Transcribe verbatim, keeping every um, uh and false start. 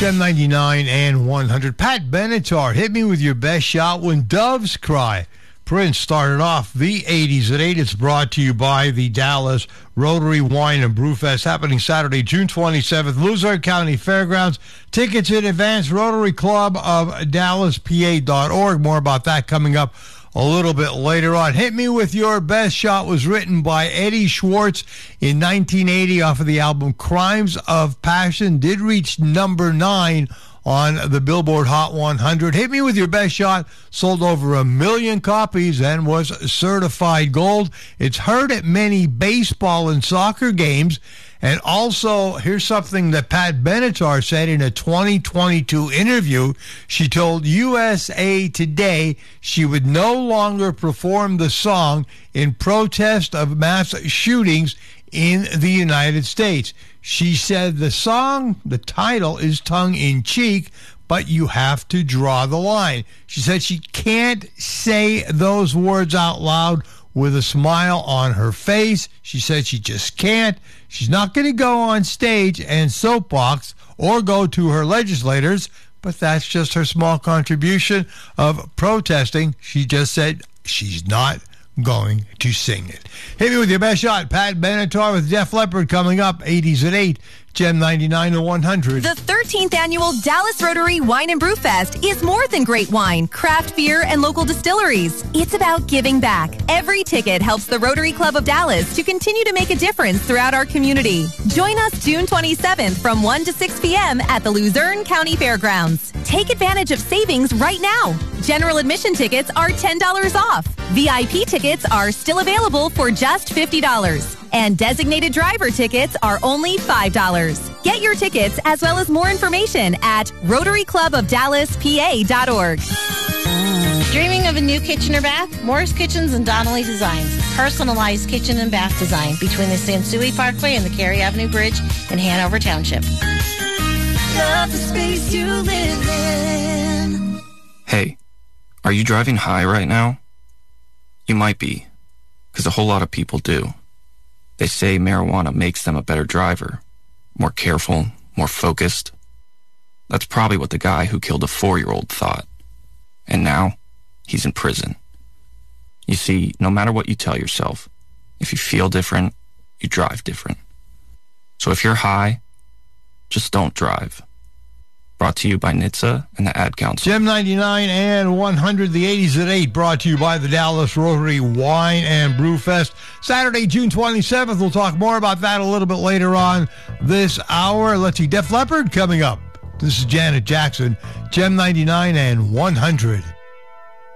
Gem ninety-nine and one hundred. Pat Benatar, hit me with your best shot when doves cry. Prince started off the eighties at eight. It's brought to you by the Dallas Rotary Wine and Brew Fest, happening Saturday, June twenty-seventh, Luzerne County Fairgrounds. Tickets in advance, Rotary Club of Dallas P A dot org. More about that coming up a little bit later on. Hit Me With Your Best Shot was written by Eddie Schwartz in nineteen eighty off of the album Crimes of Passion. Did reach number nine on the Billboard Hot one hundred. Hit Me With Your Best Shot sold over a million copies and was certified gold. It's heard at many baseball and soccer games. And also, here's something that Pat Benatar said in a twenty twenty-two interview. She told U S A Today she would no longer perform the song in protest of mass shootings in the United States. She said the song, the title, is tongue-in-cheek, but you have to draw the line. She said she can't say those words out loud with a smile on her face. She said she just can't. She's not going to go on stage and soapbox or go to her legislators, but that's just her small contribution of protesting. She just said she's not going to sing it. Hit me with your best shot. Pat Benatar with Def Leppard coming up, eighties at eight. Gem ninety-nine to one hundred. The thirteenth Annual Dallas Rotary Wine and Brew Fest is more than great wine, craft beer, and local distilleries. It's about giving back. Every ticket helps the Rotary Club of Dallas to continue to make a difference throughout our community. Join us June twenty-seventh from one to six p.m. at the Luzerne County Fairgrounds. Take advantage of savings right now. General admission tickets are ten dollars off. V I P tickets are still available for just fifty dollars. And designated driver tickets are only five dollars. Get your tickets as well as more information at Rotary Club of Dallas P A dot org. Dreaming of a new kitchen or bath? Morris Kitchens and Donnelly Designs. Personalized kitchen and bath design between the Sansui Parkway and the Cary Avenue Bridge in Hanover Township. Love the space you live in. Hey, are you driving high right now? You might be, because a whole lot of people do. They say marijuana makes them a better driver, more careful, more focused. That's probably what the guy who killed a four-year-old thought. And now, he's in prison. You see, no matter what you tell yourself, if you feel different, you drive different. So if you're high, just don't drive. Brought to you by N H T S A and the Ad Council. Gem ninety-nine and one hundred, the eighties at eight, brought to you by the Dallas Rotary Wine and Brew Fest. Saturday, June twenty-seventh. We'll talk more about that a little bit later on this hour. Let's see, Def Leppard coming up. This is Janet Jackson, Gem ninety-nine and one hundred.